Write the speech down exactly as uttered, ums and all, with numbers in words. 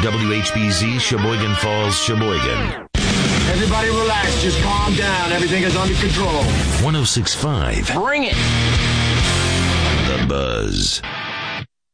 W H B Z, Sheboygan Falls, Sheboygan. Everybody relax. Just calm down. Everything is under control. one oh six point five. Bring it. The Buzz.